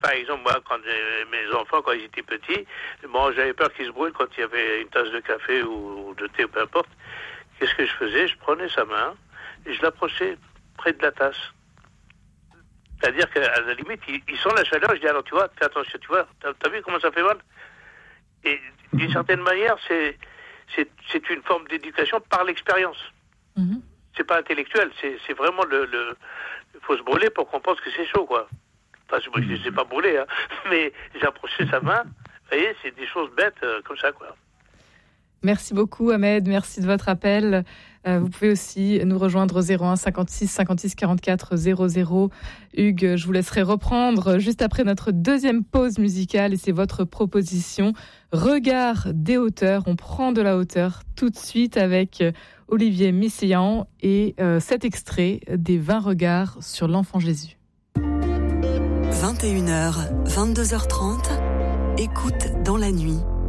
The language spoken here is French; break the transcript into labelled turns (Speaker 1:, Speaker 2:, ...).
Speaker 1: Par exemple, moi, quand mes enfants, quand ils étaient petits, bon, j'avais peur qu'ils se brûlent quand il y avait une tasse de café ou de thé, ou peu importe. Qu'est-ce que je faisais? Je prenais sa main et je l'approchais près de la tasse. C'est-à-dire qu'à la limite, ils sentent la chaleur. Je dis, alors tu vois, fais attention, tu vois, t'as vu comment ça fait mal? Et d'une certaine manière, c'est une forme d'éducation par l'expérience. Mm-hmm. C'est pas intellectuel, c'est vraiment il faut se brûler pour qu'on pense que c'est chaud, quoi. Enfin, je ne sais pas brûler, hein, mais j'ai approché sa main. Vous voyez, c'est des choses bêtes comme ça, quoi.
Speaker 2: Merci beaucoup, Ahmed. Merci de votre appel. Vous pouvez aussi nous rejoindre au 01 56 56 44 00. Hugues, je vous laisserai reprendre juste après notre deuxième pause musicale et c'est votre proposition. Regard des hauteurs. On prend de la hauteur tout de suite avec Olivier Messiaen et cet extrait des 20 regards sur l'enfant Jésus.
Speaker 3: 21h, 22h30, écoute dans la nuit.